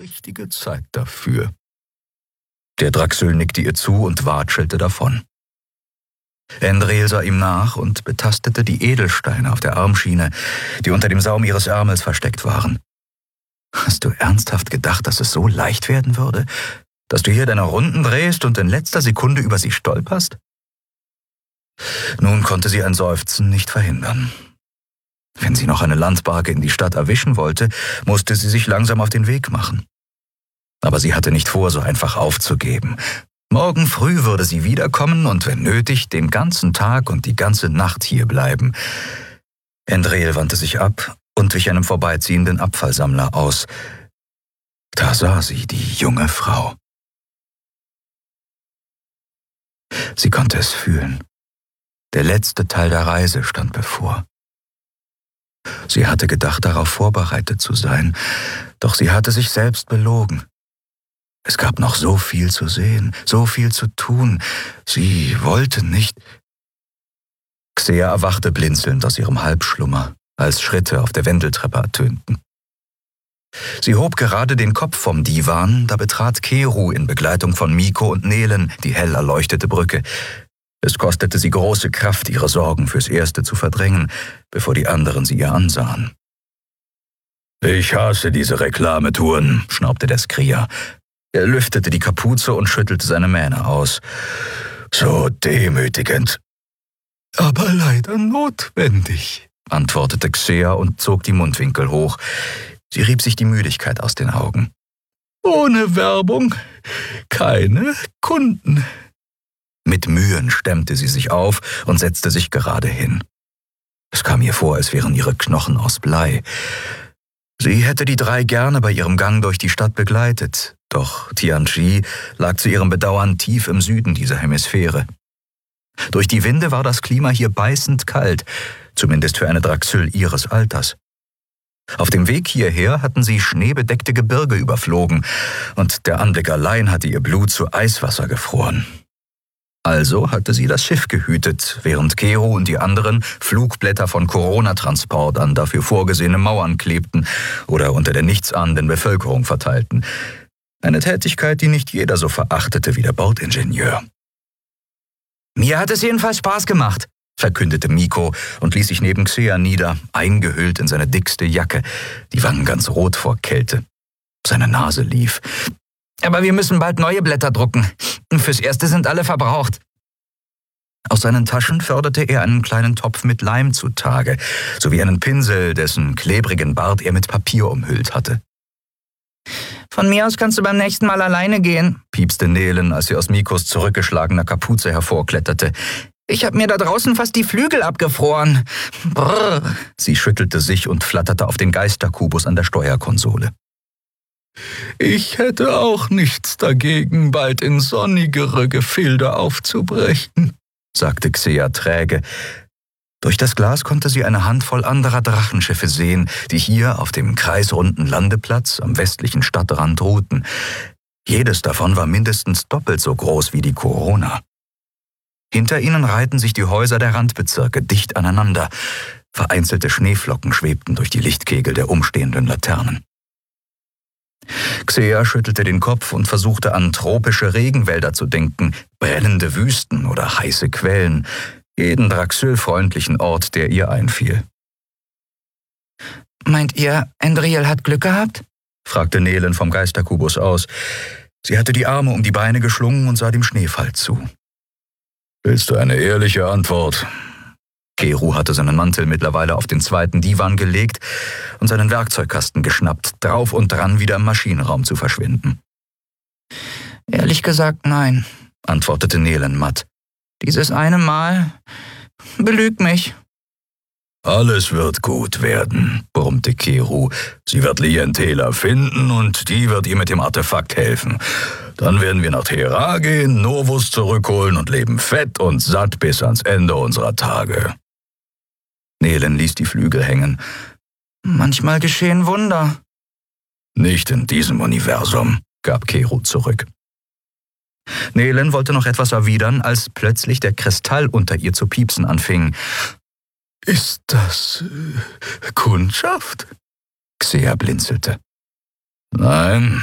richtige Zeit dafür. Der Draxül nickte ihr zu und watschelte davon. Endril sah ihm nach und betastete die Edelsteine auf der Armschiene, die unter dem Saum ihres Ärmels versteckt waren. »Hast du ernsthaft gedacht, dass es so leicht werden würde? Dass du hier deine Runden drehst und in letzter Sekunde über sie stolperst?« Nun konnte sie ein Seufzen nicht verhindern. Wenn sie noch eine Landbarke in die Stadt erwischen wollte, musste sie sich langsam auf den Weg machen. Aber sie hatte nicht vor, so einfach aufzugeben. Morgen früh würde sie wiederkommen und, wenn nötig, den ganzen Tag und die ganze Nacht hier bleiben. Endril wandte sich ab und wich einem vorbeiziehenden Abfallsammler aus. Da sah sie die junge Frau. Sie konnte es fühlen. Der letzte Teil der Reise stand bevor. Sie hatte gedacht, darauf vorbereitet zu sein, doch sie hatte sich selbst belogen. Es gab noch so viel zu sehen, so viel zu tun. Sie wollte nicht. Xea erwachte blinzelnd aus ihrem Halbschlummer, als Schritte auf der Wendeltreppe ertönten. Sie hob gerade den Kopf vom Divan, da betrat Keru in Begleitung von Miko und Nelen die hell erleuchtete Brücke. Es kostete sie große Kraft, ihre Sorgen fürs Erste zu verdrängen, bevor die anderen sie ihr ansahen. »Ich hasse diese Reklametouren«, schnaubte der Skrier. Er lüftete die Kapuze und schüttelte seine Mähne aus. »So demütigend.« »Aber leider notwendig«, antwortete Xea und zog die Mundwinkel hoch. Sie rieb sich die Müdigkeit aus den Augen. »Ohne Werbung keine Kunden.« Mit Mühen stemmte sie sich auf und setzte sich gerade hin. Es kam ihr vor, als wären ihre Knochen aus Blei. Sie hätte die drei gerne bei ihrem Gang durch die Stadt begleitet, doch Tianchi lag zu ihrem Bedauern tief im Süden dieser Hemisphäre. Durch die Winde war das Klima hier beißend kalt, zumindest für eine Draxül ihres Alters. Auf dem Weg hierher hatten sie schneebedeckte Gebirge überflogen, und der Anblick allein hatte ihr Blut zu Eiswasser gefroren. Also hatte sie das Schiff gehütet, während Keru und die anderen Flugblätter von Corona-Transport an dafür vorgesehene Mauern klebten oder unter der nichtsahnenden Bevölkerung verteilten. Eine Tätigkeit, die nicht jeder so verachtete wie der Bordingenieur. »Mir hat es jedenfalls Spaß gemacht«, verkündete Miko und ließ sich neben Xea nieder, eingehüllt in seine dickste Jacke, die Wangen ganz rot vor Kälte. Seine Nase lief. »Aber wir müssen bald neue Blätter drucken. Fürs Erste sind alle verbraucht.« Aus seinen Taschen förderte er einen kleinen Topf mit Leim zutage, sowie einen Pinsel, dessen klebrigen Bart er mit Papier umhüllt hatte. »Von mir aus kannst du beim nächsten Mal alleine gehen«, piepste Nelen, als sie aus Mikos zurückgeschlagener Kapuze hervorkletterte. »Ich hab mir da draußen fast die Flügel abgefroren. Brrr.« Sie schüttelte sich und flatterte auf den Geisterkubus an der Steuerkonsole. »Ich hätte auch nichts dagegen, bald in sonnigere Gefilde aufzubrechen«, sagte Xea träge. Durch das Glas konnte sie eine Handvoll anderer Drachenschiffe sehen, die hier auf dem kreisrunden Landeplatz am westlichen Stadtrand ruhten. Jedes davon war mindestens doppelt so groß wie die Corona. Hinter ihnen reihten sich die Häuser der Randbezirke dicht aneinander. Vereinzelte Schneeflocken schwebten durch die Lichtkegel der umstehenden Laternen. Xea schüttelte den Kopf und versuchte an tropische Regenwälder zu denken, brennende Wüsten oder heiße Quellen, jeden Draxül-freundlichen Ort, der ihr einfiel. »Meint ihr, Endril hat Glück gehabt?« fragte Nelen vom Geisterkubus aus. Sie hatte die Arme um die Beine geschlungen und sah dem Schneefall zu. »Willst du eine ehrliche Antwort?« Keru hatte seinen Mantel mittlerweile auf den zweiten Divan gelegt und seinen Werkzeugkasten geschnappt, drauf und dran, wieder im Maschinenraum zu verschwinden. »Ehrlich gesagt, nein«, antwortete Nelen matt. »Dieses eine Mal belügt mich.« »Alles wird gut werden«, brummte Keru. »Sie wird Lientela finden und die wird ihr mit dem Artefakt helfen. Dann werden wir nach Thera gehen, Novus zurückholen und leben fett und satt bis ans Ende unserer Tage.« Nelen ließ die Flügel hängen. »Manchmal geschehen Wunder.« »Nicht in diesem Universum«, gab Keru zurück. Nelen wollte noch etwas erwidern, als plötzlich der Kristall unter ihr zu piepsen anfing. »Ist das Kundschaft?« Xea blinzelte. »Nein,